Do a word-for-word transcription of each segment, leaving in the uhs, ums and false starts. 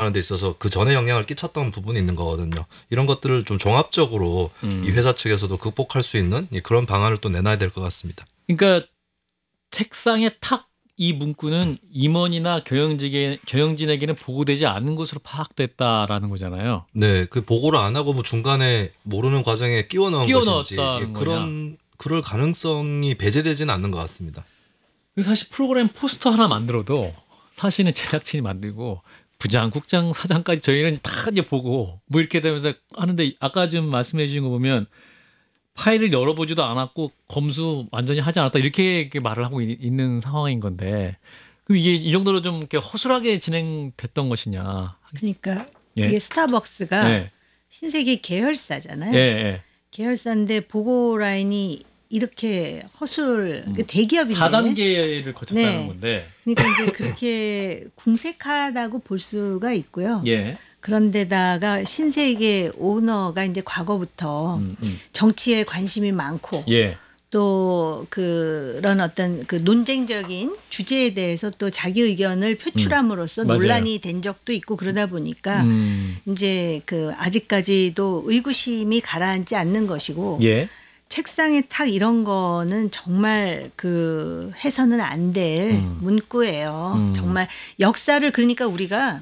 운영하는 데 있어서 그 전에 영향을 끼쳤던 부분이 있는 거거든요. 이런 것들을 좀 종합적으로 음. 이 회사 측에서도 극복할 수 있는 그런 방안을 또 내놔야 될 것 같습니다. 그러니까 책상에 탁 이 문구는 임원이나 경영진에게, 경영진에게는 보고되지 않은 것으로 파악됐다라는 거잖아요. 네, 그 보고를 안 하고 뭐 중간에 모르는 과정에 끼워 넣은 끼워 것인지 넣었다는 그런 거냐. 그럴 가능성이 배제되지는 않는 것 같습니다. 사실 프로그램 포스터 하나 만들어도 사실은 제작진이 만들고 부장, 국장, 사장까지 저희는 다 이제 보고 뭐 이렇게 되면서 하는데 아까 지금 말씀해 주신 거 보면 파일을 열어보지도 않았고 검수 완전히 하지 않았다 이렇게 말을 하고 있는 상황인 건데 그럼 이게 이 정도로 좀 이렇게 허술하게 진행됐던 것이냐? 그러니까 예. 이게 스타벅스가 예. 신세계 계열사잖아요. 예, 예. 계열사인데 보고 라인이 이렇게 허술 음. 대기업인데 사 단계를 거쳤다는 네. 건데. 그러니까 이제 그렇게 궁색하다고 볼 수가 있고요. 예. 그런데다가 신세계 오너가 이제 과거부터 음, 음. 정치에 관심이 많고 예. 또 그런 어떤 그 논쟁적인 주제에 대해서 또 자기 의견을 표출함으로써 음. 논란이 된 적도 있고 그러다 보니까 음. 이제 그 아직까지도 의구심이 가라앉지 않는 것이고 예. 책상에 탁 이런 거는 정말 그 해서는 안 될 음. 문구예요. 음. 정말 역사를 그러니까 우리가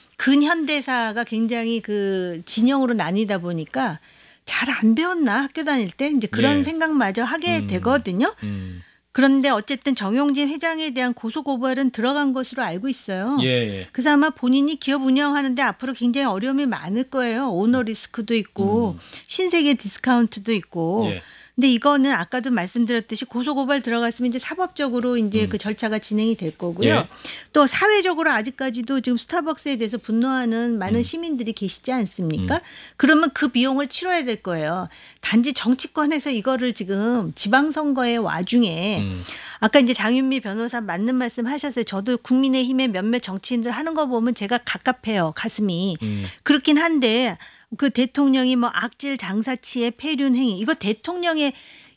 근현대사가 굉장히 그 진영으로 나뉘다 보니까 잘 안 배웠나 학교 다닐 때 이제 그런 예. 생각마저 하게 음. 되거든요. 음. 그런데 어쨌든 정용진 회장에 대한 고소고발은 들어간 것으로 알고 있어요. 예, 예. 그래서 아마 본인이 기업 운영하는데 앞으로 굉장히 어려움이 많을 거예요. 오너 리스크도 있고 음. 신세계 디스카운트도 있고. 예. 근데 이거는 아까도 말씀드렸듯이 고소고발 들어갔으면 이제 사법적으로 이제 음. 그 절차가 진행이 될 거고요. 예. 또 사회적으로 아직까지도 지금 스타벅스에 대해서 분노하는 많은 음. 시민들이 계시지 않습니까? 음. 그러면 그 비용을 치러야 될 거예요. 단지 정치권에서 이거를 지금 지방선거의 와중에 음. 아까 이제 장윤미 변호사 맞는 말씀 하셨어요. 저도 국민의힘의 몇몇 정치인들 하는 거 보면 제가 갑갑해요. 가슴이. 음. 그렇긴 한데 그 대통령이 뭐 악질 장사치의 폐륜 행위 이거 대통령의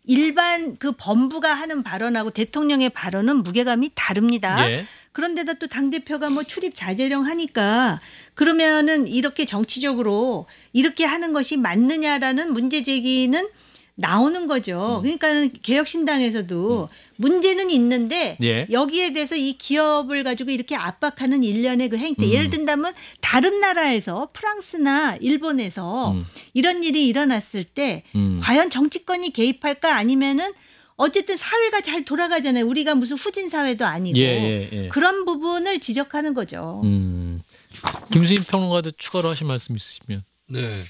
일반 그 범부가 하는 발언하고 대통령의 발언은 무게감이 다릅니다. 예. 그런데다 또 당대표가 뭐 출입 자제령 하니까 그러면은 이렇게 정치적으로 이렇게 하는 것이 맞느냐라는 문제 제기는 나오는 거죠. 그러니까 개혁신당에서도 문제는 있는데 예. 여기에 대해서 이 기업을 가지고 이렇게 압박하는 일련의 그 행태. 음. 예를 든다면 다른 나라에서 프랑스나 일본에서 음. 이런 일이 일어났을 때 음. 과연 정치권이 개입할까 아니면은 어쨌든 사회가 잘 돌아가잖아요. 우리가 무슨 후진 사회도 아니고 예, 예, 예. 그런 부분을 지적하는 거죠. 음. 김수인 평론가도 추가로 하실 말씀 있으시면. 네.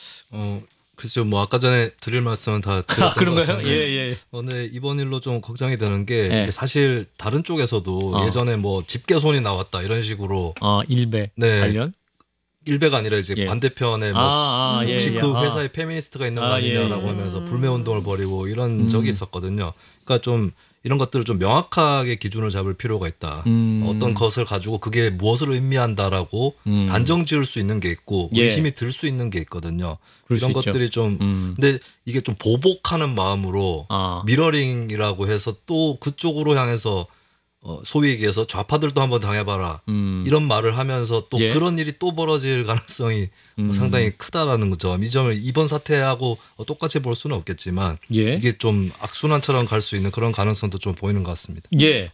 어. 글쎄요, 뭐 아까 전에 드릴 말씀은 다 드렸던 아, 그런가요? 것 같은데 예, 예. 어, 네, 이번 일로 좀 걱정이 되는 게 예. 사실 다른 쪽에서도 어. 예전에 뭐 집게손이 나왔다 이런 식으로 어, 일배 네, 관련? 일배가 아니라 이제 예. 반대편에 뭐 아, 아, 혹시 예, 예. 그 아. 회사에 페미니스트가 있는 거 아, 아니냐라고 예, 예. 하면서 불매운동을 벌이고 이런 음. 적이 있었거든요. 그러니까 좀 이런 것들을 좀 명확하게 기준을 잡을 필요가 있다. 음. 어떤 것을 가지고 그게 무엇을 의미한다라고 음. 단정 지을 수 있는 게 있고 예. 의심이 들 수 있는 게 있거든요. 이런 것들이 좀 음. 근데 이게 좀 보복하는 마음으로 아. 미러링이라고 해서 또 그쪽으로 향해서 어, 소위 얘기해서 좌파들도 한번 당해봐라 음. 이런 말을 하면서 또 예. 그런 일이 또 벌어질 가능성이 음. 상당히 크다라는 점. 이 점을 이번 사태하고 똑같이 볼 수는 없겠지만 예. 이게 좀 악순환처럼 갈 수 있는 그런 가능성도 좀 보이는 것 같습니다. 예.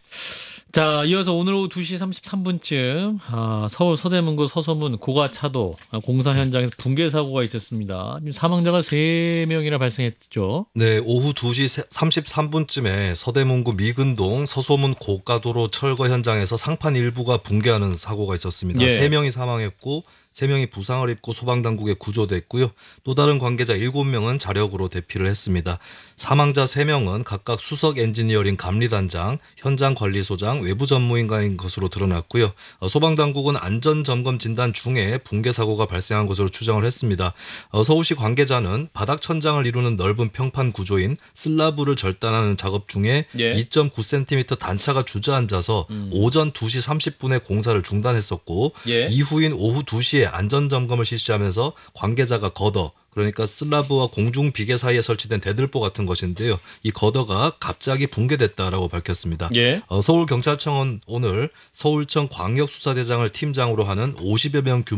자, 이어서 오늘 오후 두 시 삼십삼 분쯤 아, 서울 서대문구 서소문 고가차도 공사 현장에서 붕괴 사고가 있었습니다. 사망자가 세 명이나 발생했죠. 네, 오후 두 시 삼십삼 분쯤에 서대문구 미근동 서소문 고가도로 철거 현장에서 상판 일부가 붕괴하는 사고가 있었습니다. 예. 세 명이 사망했고 세 명이 부상을 입고 소방당국에 구조됐고요. 또 다른 관계자 일곱 명은 자력으로 대피를 했습니다. 사망자 세 명은 각각 수석 엔지니어링 감리단장, 현장관리소장, 외부 전무인가인 것으로 드러났고요. 소방당국은 안전점검 진단 중에 붕괴 사고가 발생한 것으로 추정을 했습니다. 서울시 관계자는 바닥 천장을 이루는 넓은 평판 구조인 슬라브를 절단하는 작업 중에 예. 이 점 구 센티미터 단차가 주저앉아서 음. 오전 두 시 삼십 분에 공사를 중단했었고 예. 이후인 오후 두 시에 안전점검을 실시하면서 관계자가 걷어 그러니까 슬라브와 공중 비계 사이에 설치된 대들보 같은 것인데요. 이 걷어가 갑자기 붕괴됐다라고 밝혔습니다. 예. 어, 서울경찰청은 오늘 서울청 광역수사대장을 팀장으로 하는 오십여 명 규모